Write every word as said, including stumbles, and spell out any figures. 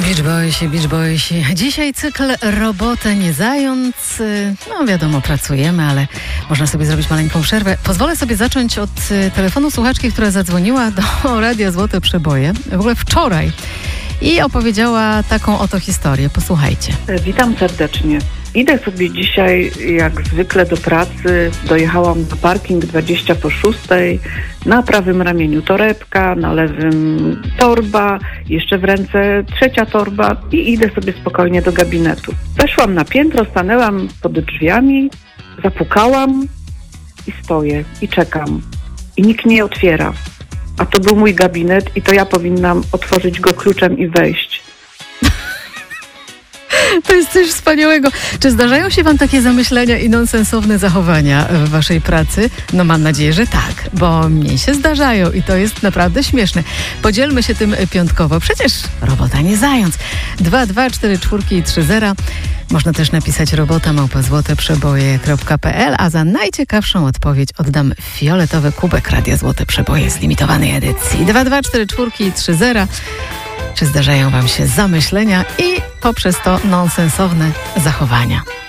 Beach Boysi, Beach Boysi. Dzisiaj cykl Robota nie zając. No wiadomo, pracujemy, ale można sobie zrobić maleńką przerwę. Pozwolę sobie zacząć od telefonu słuchaczki, która zadzwoniła do Radia Złote Przeboje. W ogóle wczoraj. I opowiedziała taką oto historię. Posłuchajcie. Witam serdecznie. Idę sobie dzisiaj jak zwykle do pracy. Dojechałam na parking dwadzieścia po szóstej. Na prawym ramieniu torebka, na lewym torba, jeszcze w ręce trzecia torba i idę sobie spokojnie do gabinetu. Weszłam na piętro, stanęłam pod drzwiami, zapukałam i stoję i czekam. I nikt nie otwiera. A to był mój gabinet i to ja powinnam otworzyć go kluczem i wejść. To jest coś wspaniałego. Czy zdarzają się wam takie zamyślenia i nonsensowne zachowania w waszej pracy? No mam nadzieję, że tak, bo mnie się zdarzają i to jest naprawdę śmieszne. Podzielmy się tym piątkowo. Przecież robota nie zając. dwa dwa cztery cztery i trzy zero. Można też napisać robota małpa złote przeboje kropka pe el, a za najciekawszą odpowiedź oddam fioletowy kubek Radia Złote Przeboje z limitowanej edycji. dwa dwa cztery cztery i trzy zero. Czy zdarzają wam się zamyślenia i poprzez to nonsensowne zachowania?